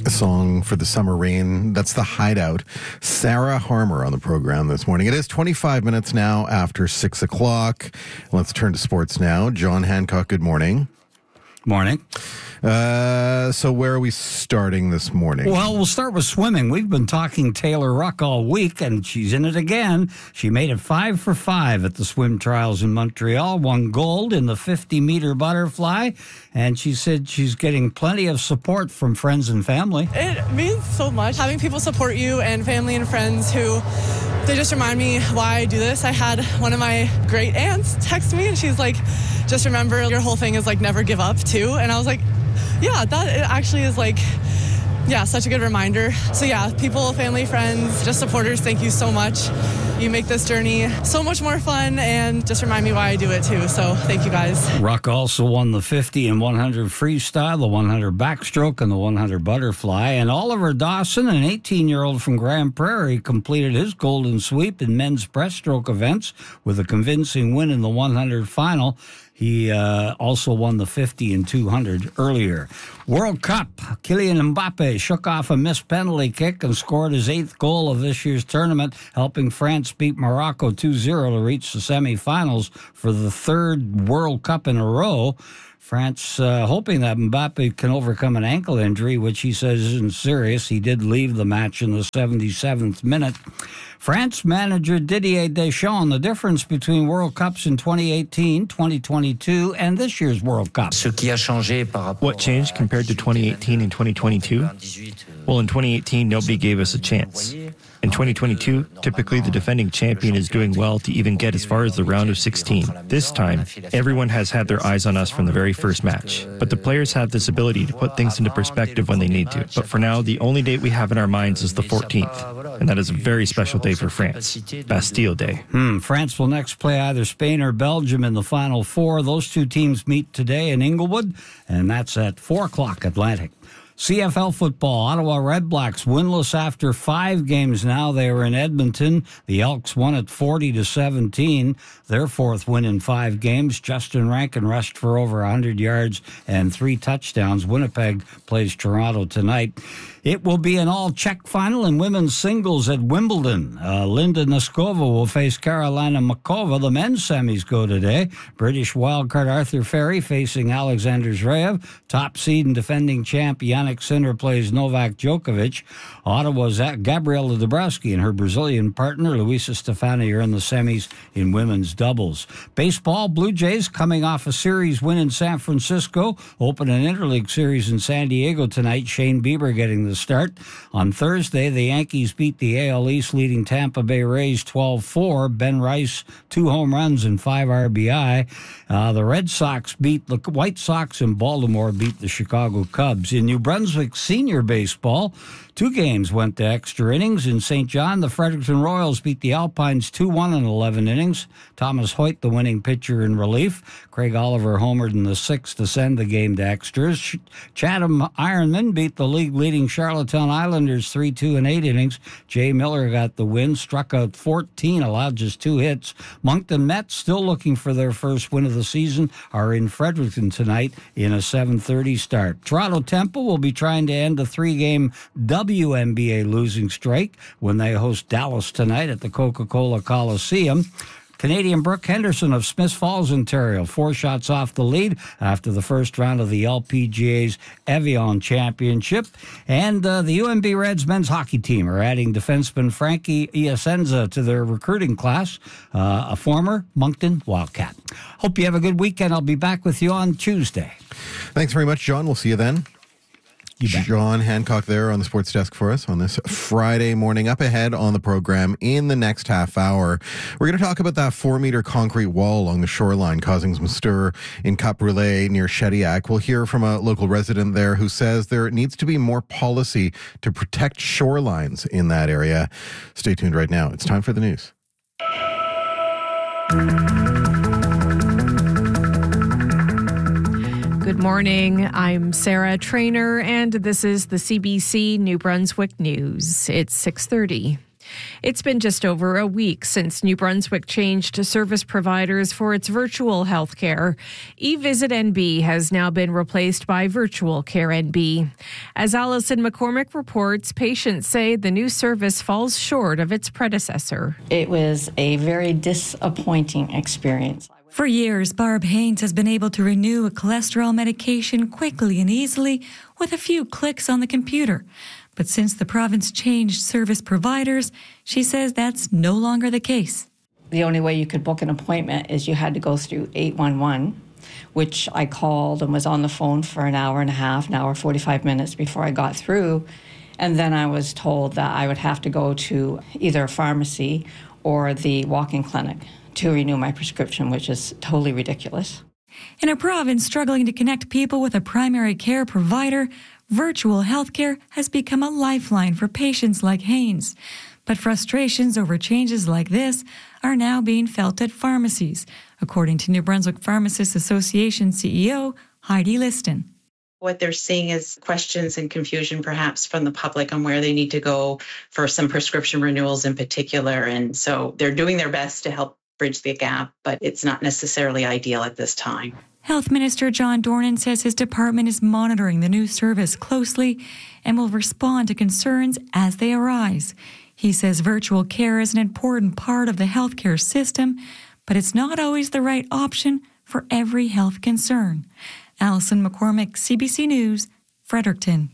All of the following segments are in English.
A song for the summer rain. That's The Hideout. Sarah Harmer on the program this morning. It is 25 minutes now after 6 o'clock. Let's turn to sports now. John Hancock, good morning. Morning. So where are we starting this morning? Well, we'll start with swimming. We've been talking Taylor Ruck all week, and she's in it again. She made it 5 for 5 at the swim trials in Montreal, won gold in the 50-meter butterfly, and she said she's getting plenty of support from friends and family. It means so much having people support you and family and friends who they just remind me why I do this. I had one of my great aunts text me, and she's like, just remember your whole thing is like never give up too. And I was like, yeah, that it actually is like, yeah, such a good reminder. So yeah, people, family, friends, just supporters, thank you so much. You make this journey so much more fun and just remind me why I do it too. So thank you guys. Ruck also won the 50 and 100 freestyle, the 100 backstroke, and the 100 butterfly. And Oliver Dawson, an 18-year-old from Grand Prairie, completed his golden sweep in men's breaststroke events with a convincing win in the 100 final. He also won the 50 and 200 earlier. World Cup, Kylian Mbappe shook off a missed penalty kick and scored his 8th goal of this year's tournament, helping France beat Morocco 2-0 to reach the semifinals for the 3rd World Cup in a row. France hoping that Mbappe can overcome an ankle injury, which he says isn't serious. He did leave the match in the 77th minute. France manager Didier Deschamps, the difference between World Cups in 2018, 2022, and this year's World Cup. What changed compared to 2018 and 2022? Well, in 2018, nobody gave us a chance. In 2022, typically the defending champion is doing well to even get as far as the round of 16. This time, everyone has had their eyes on us from the very first match. But the players have this ability to put things into perspective when they need to. But for now, the only date we have in our minds is the 14th. And that is a very special day for France. Bastille Day. France will next play either Spain or Belgium in the Final Four. Those two teams meet today in Inglewood, and that's at 4 o'clock Atlantic. CFL football, Ottawa Redblacks winless after 5 games now. They were in Edmonton. The Elks won at 40-17. Their 4th win in 5 games. Justin Rankin rushed for over 100 yards and 3 touchdowns. Winnipeg plays Toronto tonight. It will be an all-Czech final in women's singles at Wimbledon. Linda Noskova will face Karolina Makova. The men's semis go today. British wildcard Arthur Ferry facing Alexander Zverev. Top seed and defending champ Jannik Sinner plays Novak Djokovic. Ottawa's Gabriela Dabrowski and her Brazilian partner Luisa Stefani are in the semis in women's doubles. Baseball, Blue Jays coming off a series win in San Francisco. Open an interleague series in San Diego tonight. Shane Bieber getting the start. On Thursday, the Yankees beat the AL East leading Tampa Bay Rays 12-4. Ben Rice, 2 home runs and 5 RBI. The Red Sox beat the White Sox, and Baltimore beat the Chicago Cubs. In New Brunswick senior baseball, 2 games went to extra innings. In St. John, the Fredericton Royals beat the Alpines 2-1 in 11 innings. Thomas Hoyt, the winning pitcher in relief. Craig Oliver homered in the 6th to send the game to extras. Chatham Ironmen beat the league-leading Charlottetown Islanders 3-2 in 8 innings. Jay Miller got the win, struck out 14, allowed just 2 hits. Moncton Mets, still looking for their first win of the season, are in Fredericton tonight in a 7:30 start. Toronto Temple will be trying to end a 3-game WNBA losing streak when they host Dallas tonight at the Coca-Cola Coliseum. Canadian Brooke Henderson of Smiths Falls, Ontario, 4 shots off the lead after the first round of the LPGA's Evian Championship. And the UNB Reds men's hockey team are adding defenseman Frankie Iasenza to their recruiting class, a former Moncton Wildcat. Hope you have a good weekend. I'll be back with you on Tuesday. Thanks very much, John. We'll see you then. John Hancock there on the sports desk for us on this Friday morning. Up ahead on the program in the next half hour, we're going to talk about that 4-meter concrete wall along the shoreline causing some stir in Cap Brûlé near Shediac. We'll hear from a local resident there who says there needs to be more policy to protect shorelines in that area. Stay tuned right now. It's time for the news. Good morning. I'm Sarah Trainer, and this is the CBC New Brunswick News. It's 6:30. It's been just over a week since New Brunswick changed service providers for its virtual health care. eVisit NB has now been replaced by Virtual Care NB. As Alison McCormick reports, patients say the new service falls short of its predecessor. It was a very disappointing experience. For years, Barb Haynes has been able to renew a cholesterol medication quickly and easily with a few clicks on the computer. But since the province changed service providers, she says that's no longer the case. The only way you could book an appointment is you had to go through 811, which I called and was on the phone for an hour and a half, an hour, 45 minutes before I got through. And then I was told that I would have to go to either a pharmacy or the walk-in clinic to renew my prescription, which is totally ridiculous. In a province struggling to connect people with a primary care provider, virtual healthcare has become a lifeline for patients like Haynes. But frustrations over changes like this are now being felt at pharmacies, according to New Brunswick Pharmacists Association CEO Heidi Liston. What they're seeing is questions and confusion perhaps from the public on where they need to go for some prescription renewals in particular. And so they're doing their best to help bridge the gap, but it's not necessarily ideal at this time. Health Minister John Dornan says his department is monitoring the new service closely and will respond to concerns as they arise. He says virtual care is an important part of the healthcare system, but it's not always the right option for every health concern. Alison McCormick, CBC News, Fredericton.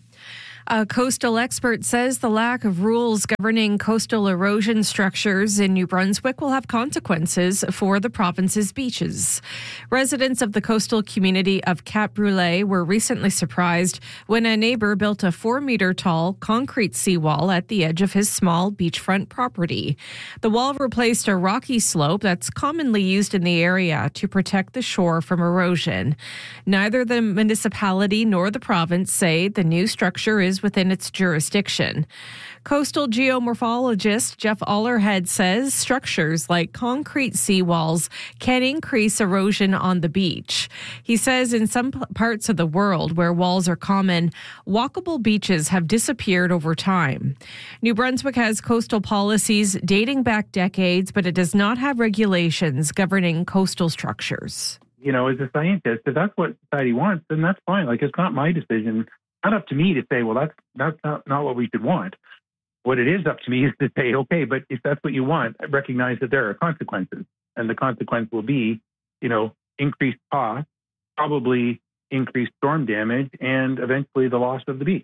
A coastal expert says the lack of rules governing coastal erosion structures in New Brunswick will have consequences for the province's beaches. Residents of the coastal community of Cap Brûlé were recently surprised when a neighbor built a 4-meter-tall concrete seawall at the edge of his small beachfront property. The wall replaced a rocky slope that's commonly used in the area to protect the shore from erosion. Neither the municipality nor the province say the new structure is within its jurisdiction. Coastal geomorphologist Jeff Allerhead says structures like concrete seawalls can increase erosion on the beach. He says in some parts of the world where walls are common, walkable beaches have disappeared over time. New Brunswick has coastal policies dating back decades, but it does not have regulations governing coastal structures. You know, as a scientist, if that's what society wants, then that's fine. Like, it's not my decision. Not up to me to say, well, that's not what we should want. What it is up to me is to say, okay, but if that's what you want, I recognize that there are consequences. And the consequence will be, increased cost, probably increased storm damage, and eventually the loss of the beach.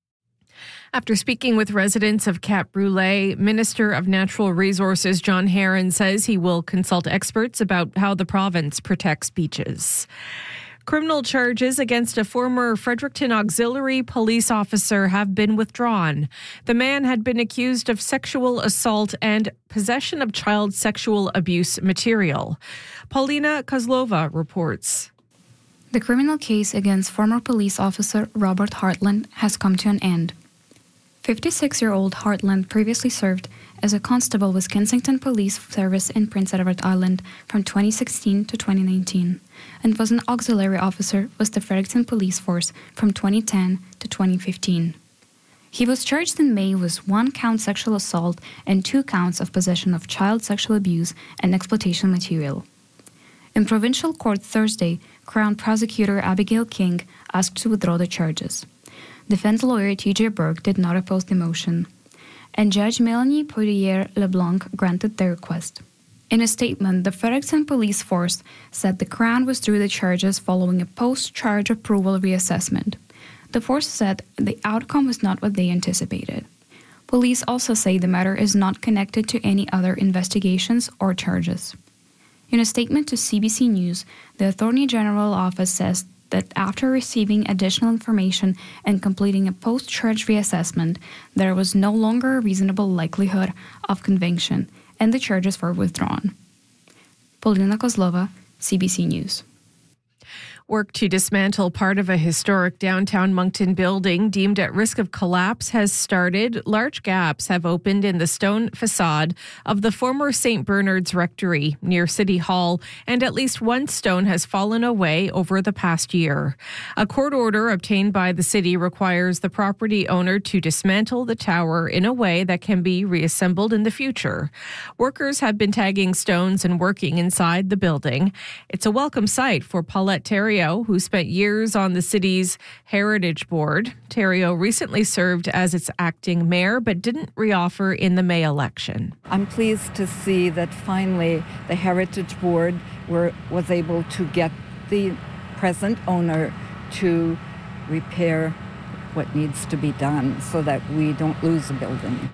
After speaking with residents of Cap Brûlé, Minister of Natural Resources John Herron says he will consult experts about how the province protects beaches. Criminal charges against a former Fredericton Auxiliary police officer have been withdrawn. The man had been accused of sexual assault and possession of child sexual abuse material. Paulina Kozlova reports. The criminal case against former police officer Robert Hartland has come to an end. 56-year-old Hartland previously served as a constable with Kensington Police Service in Prince Edward Island from 2016 to 2019 and was an auxiliary officer with the Fredericton Police Force from 2010 to 2015. He was charged in May with 1 count sexual assault and 2 counts of possession of child sexual abuse and exploitation material. In provincial court Thursday, Crown Prosecutor Abigail King asked to withdraw the charges. Defense lawyer T.J. Burke did not oppose the motion, and Judge Melanie Poirier LeBlanc granted the request. In a statement, the Fredericton Police Force said the Crown withdrew the charges following a post-charge approval reassessment. The force said the outcome was not what they anticipated. Police also say the matter is not connected to any other investigations or charges. In a statement to CBC News, the Attorney General Office says that after receiving additional information and completing a post-charge reassessment, there was no longer a reasonable likelihood of conviction, and the charges were withdrawn. Paulina Kozlova, CBC News. Work to dismantle part of a historic downtown Moncton building deemed at risk of collapse has started. Large gaps have opened in the stone facade of the former St. Bernard's Rectory near City Hall, and at least one stone has fallen away over the past year. A court order obtained by the city requires the property owner to dismantle the tower in a way that can be reassembled in the future. Workers have been tagging stones and working inside the building. It's a welcome sight for Paulette Thériault, who spent years on the city's Heritage Board. Thériault recently served as its acting mayor, but didn't reoffer in the May election. I'm pleased to see that finally the Heritage Board was able to get the present owner to repair what needs to be done so that we don't lose the building.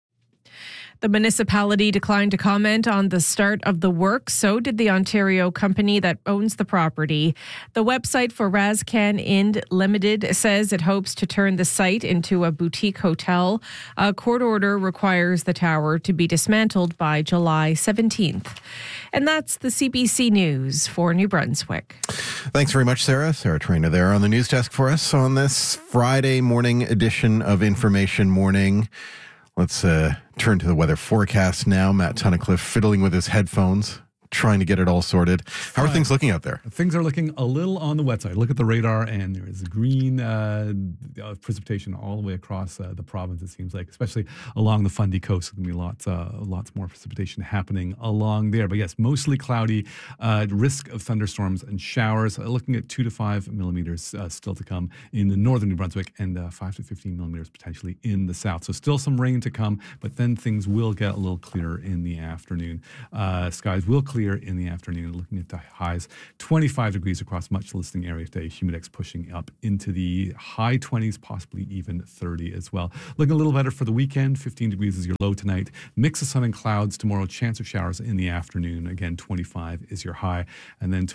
The municipality declined to comment on the start of the work. So did the Ontario company that owns the property. The website for Razcan Ind Limited says it hopes to turn the site into a boutique hotel. A court order requires the tower to be dismantled by July 17th. And that's the CBC News for New Brunswick. Thanks very much, Sarah. Sarah Trainer there on the news desk for us on this Friday morning edition of Information Morning. Let's turn to the weather forecast now. Matt Tunnicliffe fiddling with his headphones, trying to get it all sorted. How are things looking out there? Things are looking a little on the wet side. Look at the radar, and there is green precipitation all the way across the province, it seems like, especially along the Fundy Coast. There's going to be lots more precipitation happening along there. But yes, mostly cloudy, risk of thunderstorms and showers. Looking at 2 to 5 millimeters still to come in the northern New Brunswick, and 5 to 15 millimeters potentially in the south. So still some rain to come, but then things will get a little clearer in the afternoon. Skies will clear in the afternoon, looking at the highs 25 degrees across much of the listening area today. Humidex pushing up into the high 20s, possibly even 30 as well. Looking a little better for the weekend. 15 degrees is your low tonight. Mix of sun and clouds tomorrow. Chance of showers in the afternoon. Again, 25 is your high. And then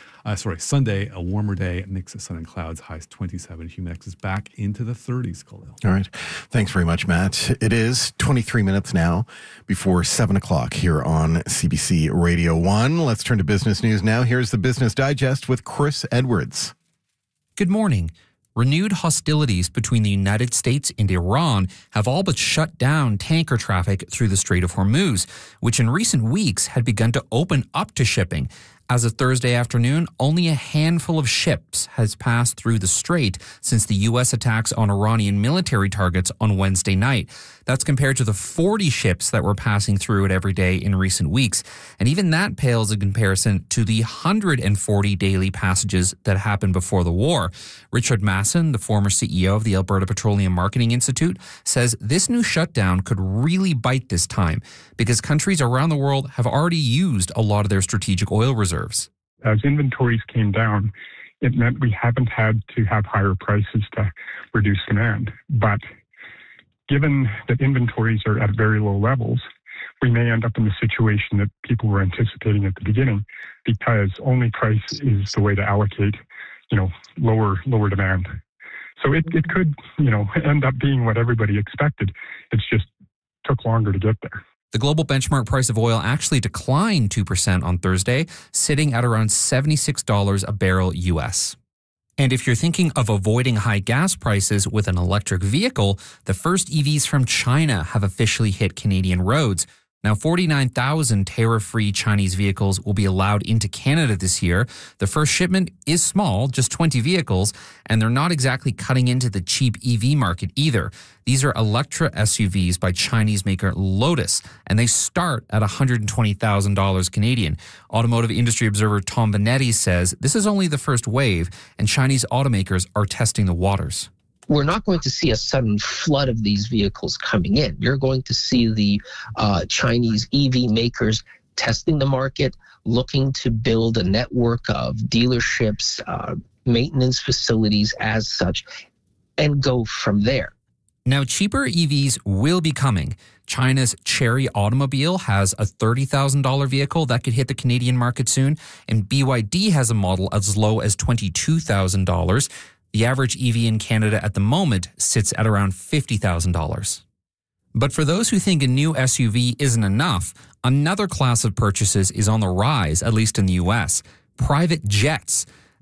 Sunday, a warmer day. Mix of sun and clouds. Highs 27. Humidex is back into the 30s, Khalil. All right. Thanks very much, Matt. It is 23 minutes now before 7 o'clock here on CBC Radio 1. Let's turn to business news now. Here's the Business Digest with Chris Edwards. Good morning. Renewed hostilities between the United States and Iran have all but shut down tanker traffic through the Strait of Hormuz, which in recent weeks had begun to open up to shipping. As of Thursday afternoon, only a handful of ships has passed through the strait since the U.S. attacks on Iranian military targets on Wednesday night. That's compared to the 40 ships that were passing through it every day in recent weeks. And even that pales in comparison to the 140 daily passages that happened before the war. Richard Masson, the former CEO of the Alberta Petroleum Marketing Institute, says this new shutdown could really bite this time because countries around the world have already used a lot of their strategic oil reserves. As inventories came down, it meant we haven't had to have higher prices to reduce demand. But given that inventories are at very low levels, we may end up in the situation that people were anticipating at the beginning, because only price is the way to allocate, lower demand. So it could, end up being what everybody expected. It's just took longer to get there. The global benchmark price of oil actually declined 2% on Thursday, sitting at around $76 a barrel U.S. And if you're thinking of avoiding high gas prices with an electric vehicle, the first EVs from China have officially hit Canadian roads. Now, 49,000 tariff-free Chinese vehicles will be allowed into Canada this year. The first shipment is small, just 20 vehicles, and they're not exactly cutting into the cheap EV market either. These are Electra SUVs by Chinese maker Lotus, and they start at $120,000 Canadian. Automotive industry observer Tom Benetti says this is only the first wave, and Chinese automakers are testing the waters. We're not going to see a sudden flood of these vehicles coming in. You're going to see the Chinese EV makers testing the market, looking to build a network of dealerships, maintenance facilities as such, and go from there. Now, cheaper EVs will be coming. China's Chery Automobile has a $30,000 vehicle that could hit the Canadian market soon, and BYD has a model as low as $22,000. The average EV in Canada at the moment sits at around $50,000. But for those who think a new SUV isn't enough, another class of purchases is on the rise, at least in the U.S. Private jets.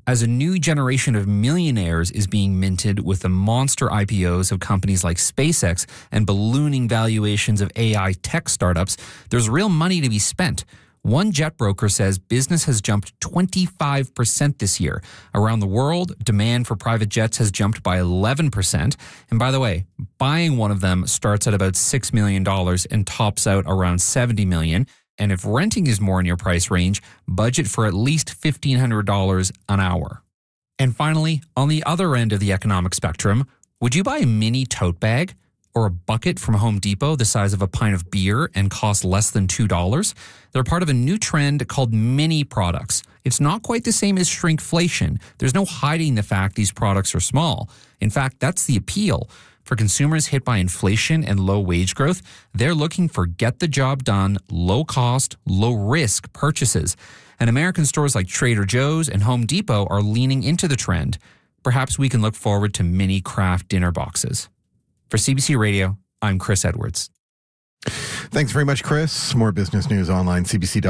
as a new generation of millionaires is being minted with the monster IPOs of companies like SpaceX and ballooning valuations of AI tech startups, there's real money to be spent. One jet broker says business has jumped 25% this year. Around the world, demand for private jets has jumped by 11%. And by the way, buying one of them starts at about $6 million and tops out around $70 million. And if renting is more in your price range, budget for at least $1,500 an hour. And finally, on the other end of the economic spectrum, would you buy a mini tote bag or a bucket from Home Depot the size of a pint of beer and cost less than $2? They're part of a new trend called mini products. It's not quite the same as shrinkflation. There's no hiding the fact these products are small. In fact, that's the appeal. For consumers hit by inflation and low wage growth, they're looking for get-the-job-done, low-cost, low-risk purchases. And American stores like Trader Joe's and Home Depot are leaning into the trend. Perhaps we can look forward to mini craft dinner boxes. For CBC Radio, I'm Chris Edwards. Thanks very much, Chris. More business news online,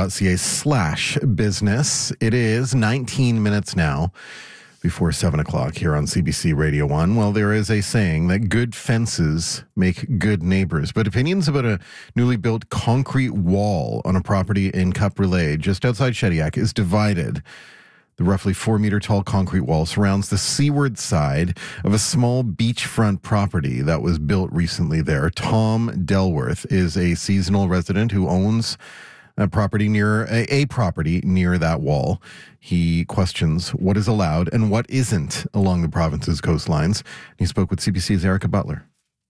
cbc.ca/business. It is 19 minutes now before 7 o'clock here on CBC Radio 1. Well, there is a saying that good fences make good neighbors, but opinions about a newly built concrete wall on a property in Cap-Relais, just outside Shediac, is divided. The roughly 4-meter-tall concrete wall surrounds the seaward side of a small beachfront property that was built recently there. Tom Delworth is a seasonal resident who owns a property near that wall. He questions what is allowed and what isn't along the province's coastlines. He spoke with CBC's Erica Butler.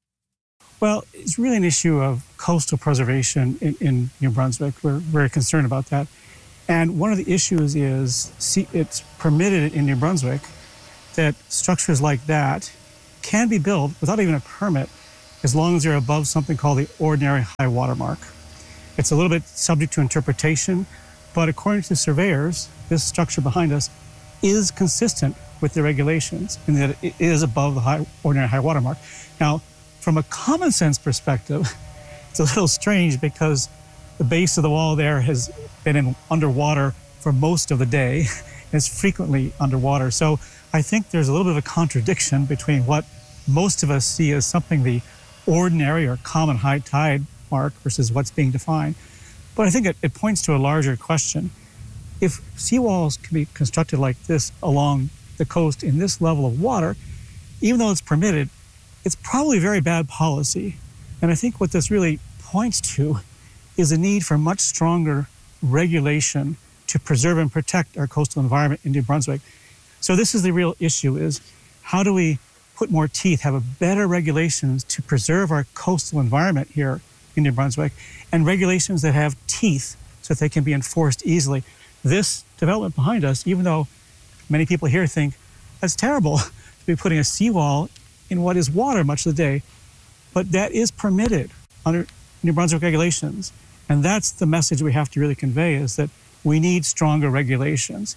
Well, it's really an issue of coastal preservation in New Brunswick. We're very concerned about that. And one of the issues is it's permitted in New Brunswick that structures like that can be built without even a permit as long as they're above something called the ordinary high water mark. It's a little bit subject to interpretation, but according to surveyors, this structure behind us is consistent with the regulations in that it is above the ordinary high water mark. Now, from a common sense perspective, it's a little strange because the base of the wall there has been underwater for most of the day and it's frequently underwater. So I think there's a little bit of a contradiction between what most of us see as something the ordinary or common high tide mark versus what's being defined. But I think it points to a larger question. If seawalls can be constructed like this along the coast in this level of water, even though it's permitted, it's probably very bad policy. And I think what this really points to is a need for much stronger regulation to preserve and protect our coastal environment in New Brunswick. So this is the real issue, is how do we put more teeth, have a better regulations to preserve our coastal environment here in New Brunswick, and regulations that have teeth so that they can be enforced easily. This development behind us, even though many people here think that's terrible to be putting a seawall in what is water much of the day, but that is permitted under New Brunswick regulations. And that's the message we have to really convey, is that we need stronger regulations.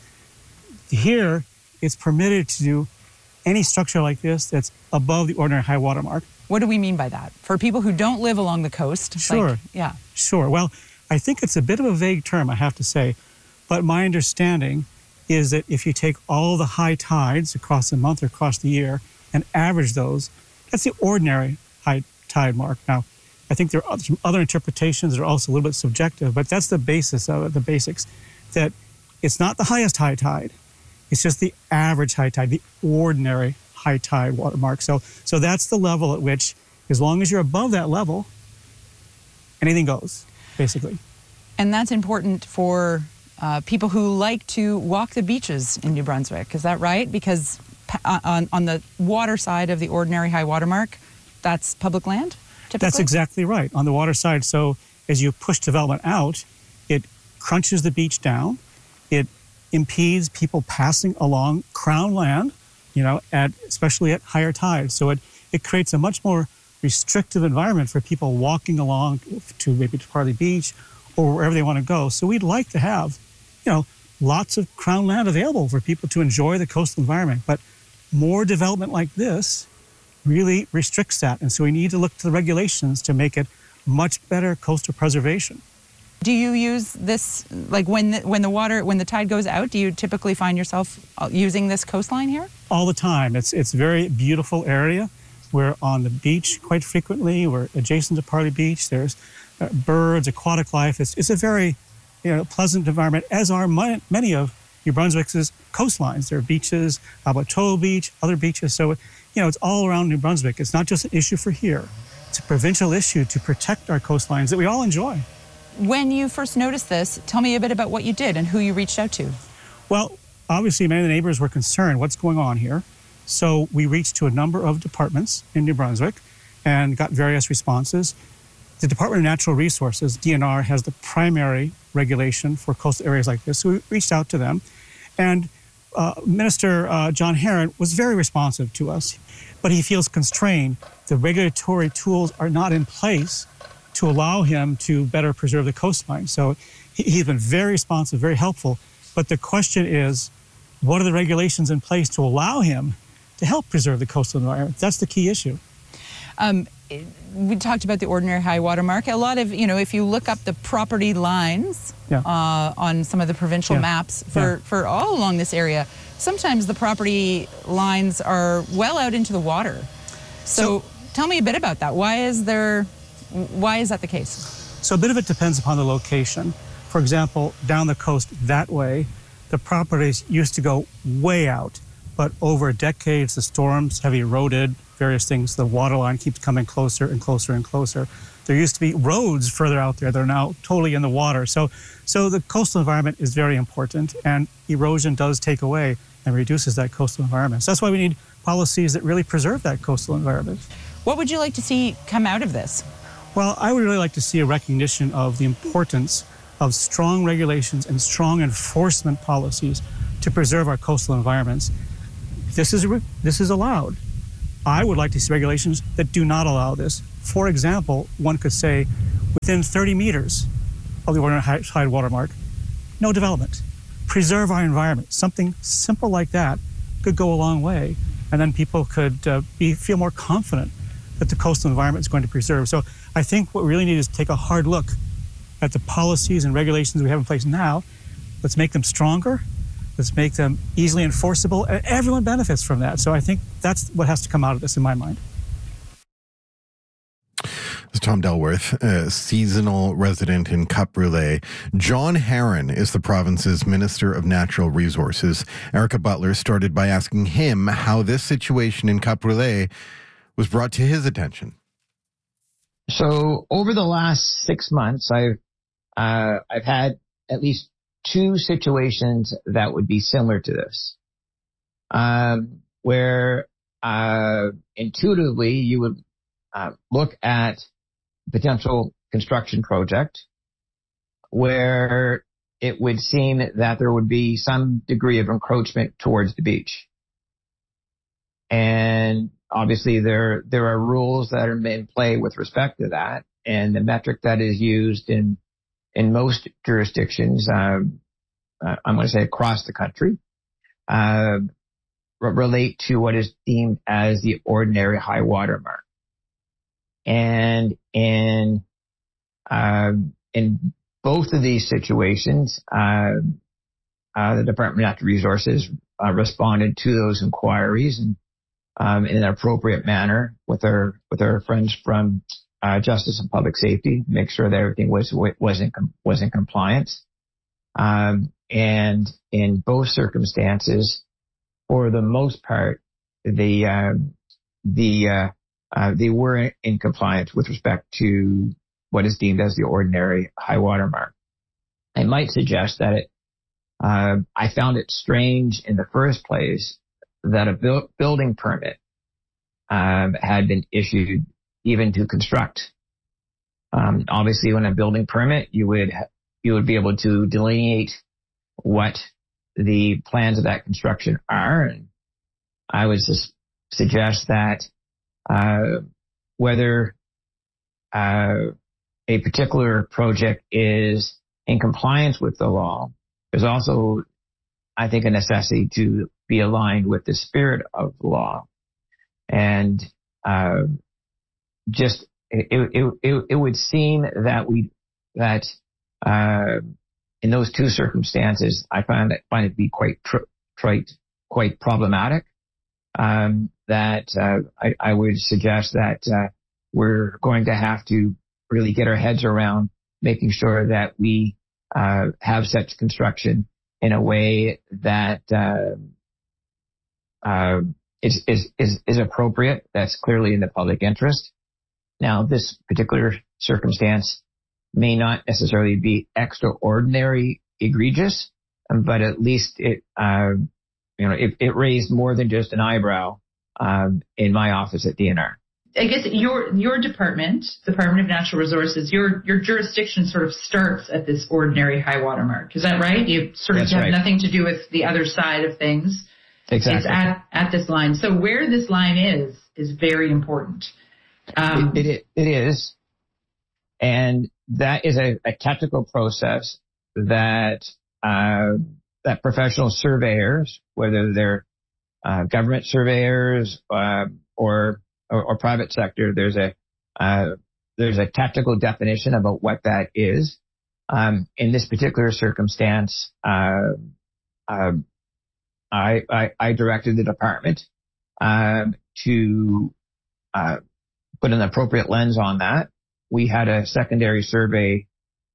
Here, it's permitted to do any structure like this that's above the ordinary high water mark. What do we mean by that? For people who don't live along the coast? Sure. Sure. Well, I think it's a bit of a vague term, I have to say. But my understanding is that if you take all the high tides across the month or across the year and average those, that's the ordinary high tide mark. Now, I think there are some other interpretations that are also a little bit subjective, but that's the basis of it, the basics, that it's not the highest high tide. It's just the average high tide, the ordinary high tide watermark. So that's the level at which, as long as you're above that level, anything goes, basically. And that's important for people who like to walk the beaches in New Brunswick. Is that right? Because on the water side of the ordinary high water mark, that's public land, typically? That's exactly right, on the water side. So as you push development out, it crunches the beach down. It impedes people passing along Crown land, especially at higher tide. So it creates a much more restrictive environment for people walking along to maybe to Parley Beach or wherever they want to go. So we'd like to have, lots of Crown land available for people to enjoy the coastal environment. But more development like this really restricts that. And so we need to look to the regulations to make it much better coastal preservation. Do you use this, like when the tide goes out, do you typically find yourself using this coastline here? All the time. It's a very beautiful area. We're on the beach quite frequently. We're adjacent to Parley Beach. There's birds, aquatic life. It's a very pleasant environment, as are many of New Brunswick's coastlines. There are beaches, Aboteau Beach, other beaches. So, it's all around New Brunswick. It's not just an issue for here. It's a provincial issue to protect our coastlines that we all enjoy. When you first noticed this, tell me a bit about what you did and who you reached out to. Well, obviously, many of the neighbors were concerned, what's going on here? So we reached to a number of departments in New Brunswick and got various responses. The Department of Natural Resources, DNR, has the primary regulation for coastal areas like this. So we reached out to them. And Minister John Herron was very responsive to us, but he feels constrained. The regulatory tools are not in place to allow him to better preserve the coastline. So he's been very responsive, very helpful. But the question is, what are the regulations in place to allow him to help preserve the coastal environment? That's the key issue. We talked about the ordinary high water mark. A lot of, if you look up the property lines on some of the provincial maps for all along this area, sometimes the property lines are well out into the water. So tell me a bit about that. Why is that the case? So a bit of it depends upon the location. For example, down the coast that way, the properties used to go way out, but over decades, the storms have eroded various things. The water line keeps coming closer and closer and closer. There used to be roads further out there that are now totally in the water. So the coastal environment is very important, and erosion does take away and reduces that coastal environment. So that's why we need policies that really preserve that coastal environment. What would you like to see come out of this? Well, I would really like to see a recognition of the importance of strong regulations and strong enforcement policies to preserve our coastal environments. This is allowed. I would like to see regulations that do not allow this. For example, one could say within 30 meters of the ordinary high water mark, no development. Preserve our environment. Something simple like that could go a long way, and then people could feel more confident that the coastal environment is going to preserve. So I think what we really need is take a hard look at the policies and regulations we have in place now. Let's make them stronger. Let's make them easily enforceable, and everyone benefits from that. So I think that's what has to come out of this in my mind. This is Tom Delworth, a seasonal resident in Cap Brûlé. John Herron is the province's Minister of Natural Resources. Erica Butler started by asking him how this situation in Cap Brûlé was brought to his attention. So over the last 6 months, I've had at least 2 situations that would be similar to this, where intuitively you would look at potential construction project where it would seem that there would be some degree of encroachment towards the beach. And obviously there are rules that are in play with respect to that. And the metric that is used in most jurisdictions, I'm going to say across the country, relate to what is deemed as the ordinary high water mark. And in both of these situations, the Department of Natural Resources responded to those inquiries and in an appropriate manner with our friends from Justice and Public Safety, make sure that everything was in compliance. And in both circumstances, for the most part, they were in compliance with respect to what is deemed as the ordinary high water mark. I might suggest that I found it strange in the first place that a building permit had been issued even to construct. Obviously, when a building permit, you would be able to delineate what the plans of that construction are. And I would suggest that whether a particular project is in compliance with the law, there's also, I think, a necessity to be aligned with the spirit of the law. And it would seem that in those two circumstances, I find it to be quite problematic. That I would suggest that we're going to have to really get our heads around making sure that we have such construction in a way that is appropriate. That's clearly in the public interest. Now, this particular circumstance may not necessarily be extraordinary egregious, but at least it raised more than just an eyebrow in my office at DNR. I guess your department, Department of Natural Resources, your jurisdiction sort of starts at this ordinary high water mark. Is that right? You sort of have nothing to do with the other side of things. Exactly. It's at this line. So where this line is very important. It is. And that is a technical process that that professional surveyors, whether they're government surveyors or private sector, there's a technical definition about what that is. In this particular circumstance, I directed the department to put an appropriate lens on that. We had a secondary survey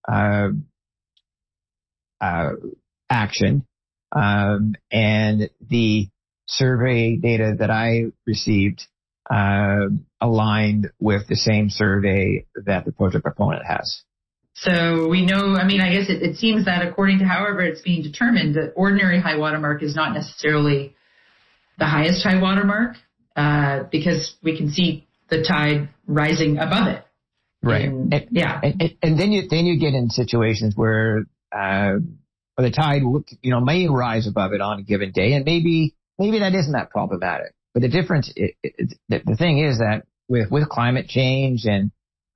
action, and the survey data that I received aligned with the same survey that the project proponent has. So we know, I guess it seems that according to however it's being determined, the ordinary high water mark is not necessarily the highest high water mark because we can see the tide rising above it. Right. And then you get in situations where the tide may rise above it on a given day, and maybe that isn't that problematic. But the difference, the thing is that with climate change and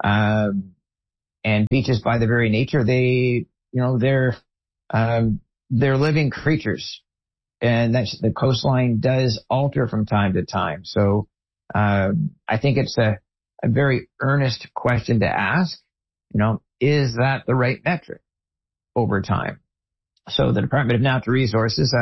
beaches by their very nature, they're living creatures, and that's the coastline does alter from time to time. So I think it's a very earnest question to ask. Is that the right metric over time? So the Department of Natural Resources,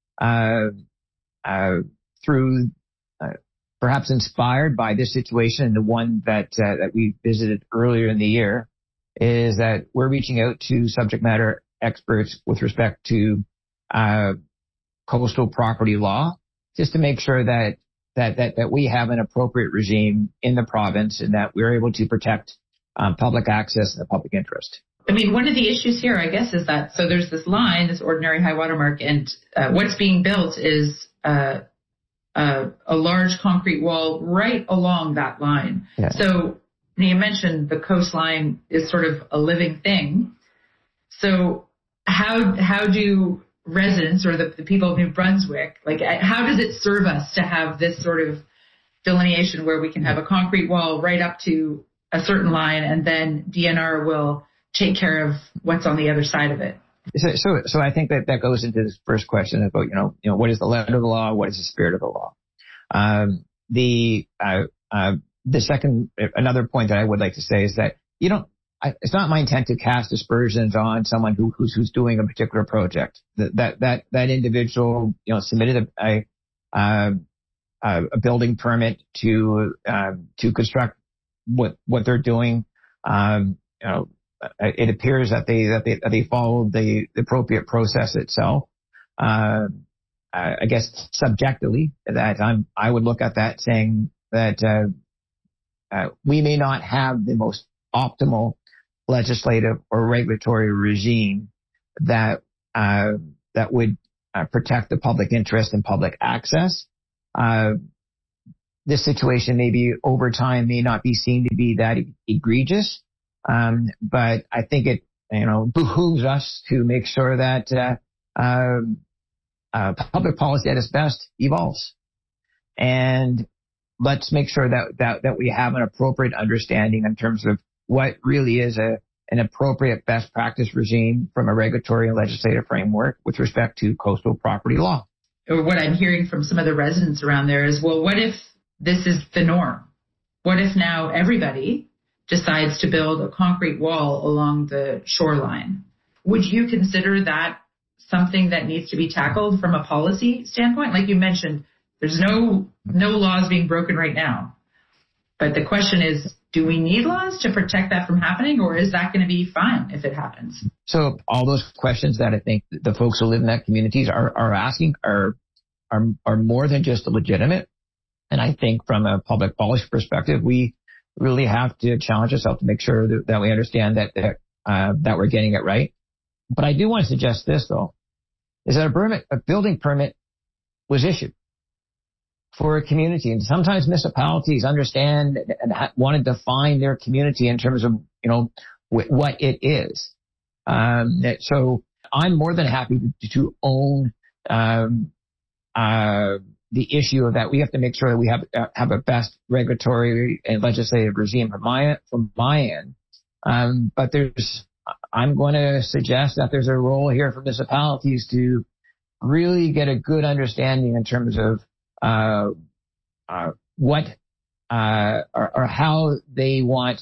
through perhaps inspired by this situation and the one that we visited earlier in the year, is that we're reaching out to subject matter experts with respect to coastal property law, just to make sure that we have an appropriate regime in the province and that we're able to protect public access and the public interest. One of the issues here, I guess, is that so there's this line, this ordinary high water mark, and what's being built is a large concrete wall right along that line. Yeah. So you mentioned the coastline is sort of a living thing. So how do residents or the people of New Brunswick, how does it serve us to have this sort of delineation where we can have a concrete wall right up to a certain line and then DNR will take care of what's on the other side of it? So I think that goes into this first question about, what is the letter of the law? What is the spirit of the law? The second, another point that I would like to say is that it's not my intent to cast aspersions on someone who's doing a particular project. That individual, submitted a building permit to construct what they're doing. It appears that they followed the appropriate process itself. I guess subjectively, that I would look at that saying that we may not have the most optimal legislative or regulatory regime that would protect the public interest and public access. This situation maybe over time may not be seen to be that egregious, but I think it behooves us to make sure that public policy at its best evolves, and let's make sure that we have an appropriate understanding in terms of what really is an appropriate best practice regime from a regulatory and legislative framework with respect to coastal property law. Or what I'm hearing from some of the residents around there is, well, what if this is the norm? What if now everybody decides to build a concrete wall along the shoreline. Would you consider that something that needs to be tackled from a policy standpoint? Like you mentioned, there's no laws being broken right now. But the question is, do we need laws to protect that from happening, or is that going to be fine if it happens? So all those questions that I think the folks who live in that communities are asking are more than just legitimate. And I think from a public policy perspective, we really have to challenge ourselves to make sure that we understand that we're getting it right. But I do want to suggest this, though, is that a building permit was issued for a community. And sometimes municipalities understand and want to define their community in terms of, what it is. So I'm more than happy to own the issue of that. We have to make sure that we have a best regulatory and legislative regime from my end. But I'm going to suggest that there's a role here for municipalities to really get a good understanding in terms of what or how they want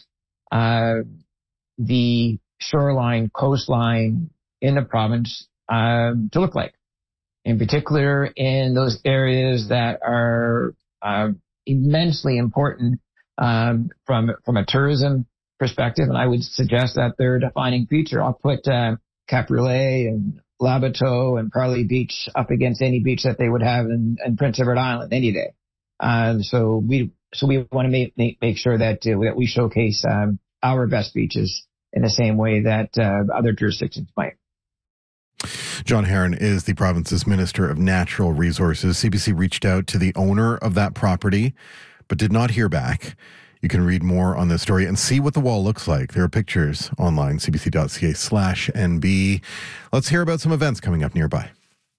the shoreline, coastline in the province to look like. In particular, in those areas that are immensely important from a tourism perspective, and I would suggest that they're a defining feature. I'll put Cabriolet and Labateau and Parley Beach up against any beach that they would have in Prince Edward Island any day. So we want to make sure that we showcase our best beaches in the same way that other jurisdictions might. John Herron is the province's Minister of Natural Resources. CBC reached out to the owner of that property, but did not hear back. You can read more on this story and see what the wall looks like. There are pictures online, cbc.ca/NB. Let's hear about some events coming up nearby.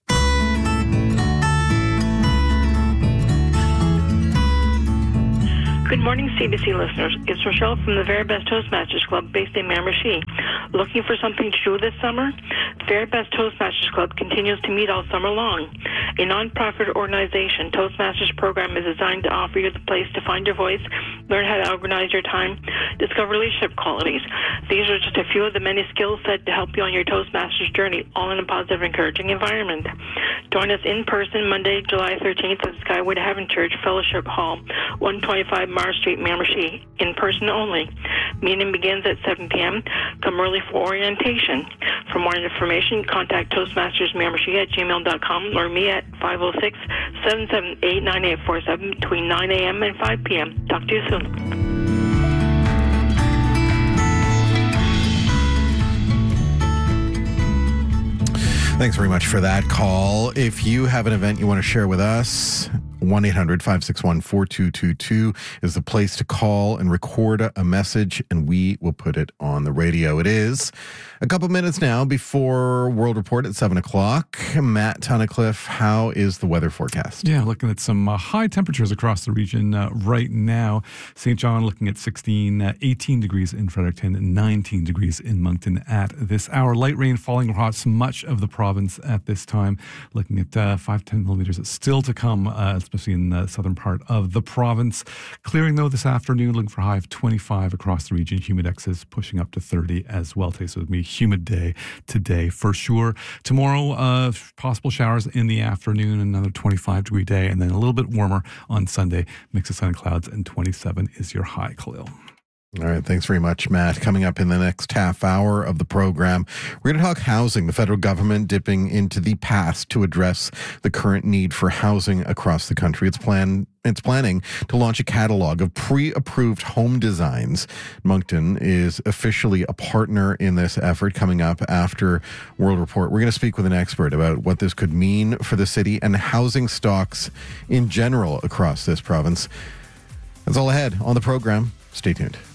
Good morning, CBC listeners. It's Rochelle from the Very Best Toastmasters Club based in Miramichi. Looking for something to do this summer? The Very Best Toastmasters Club continues to meet all summer long. A non-profit organization, Toastmasters program is designed to offer you the place to find your voice, learn how to organize your time, discover leadership qualities. These are just a few of the many skills set to help you on your Toastmasters journey, all in a positive, encouraging environment. Join us in person Monday, July 13th at Skyway to Heaven Church Fellowship Hall, 125 Mars Street, Miramichi, in person only. Meeting begins at 7 p.m. Come early for orientation. For more information, contact Toastmasters Miramichi at gmail.com or me at 506-778-9847 between 9 a.m. and 5 p.m. Talk to you soon. Thanks very much for that call. If you have an event you want to share with us, 1-800-561-4222 is the place to call and record a message, and we will put it on the radio. It is a couple minutes now before World Report at 7 o'clock. Matt Tunnicliffe, how is the weather forecast? Yeah, looking at some high temperatures across the region right now. St. John looking at 16, 18 degrees in Fredericton, 19 degrees in Moncton at this hour. Light rain falling across much of the province at this time. Looking at 5-10 millimeters still to come, especially in the southern part of the province. Clearing, though, this afternoon, looking for a high of 25 across the region. Humidex is pushing up to 30 as well today, so it'll be a humid day today for sure. Tomorrow, possible showers in the afternoon, another 25-degree day, and then a little bit warmer on Sunday. Mix of sun and clouds, and 27 is your high, Khalil. All right. Thanks very much, Matt. Coming up in the next half hour of the program, we're going to talk housing. The federal government dipping into the past to address the current need for housing across the country. It's planning to launch a catalog of pre-approved home designs. Moncton is officially a partner in this effort. Coming up after World Report, we're going to speak with an expert about what this could mean for the city and housing stocks in general across this province. That's all ahead on the program. Stay tuned.